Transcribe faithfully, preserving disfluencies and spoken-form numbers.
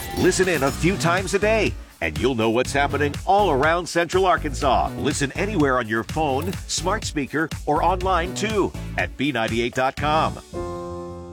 Listen in a few times a day, and you'll know what's happening all around Central Arkansas. Listen anywhere on your phone, smart speaker, or online too at B ninety-eight dot com.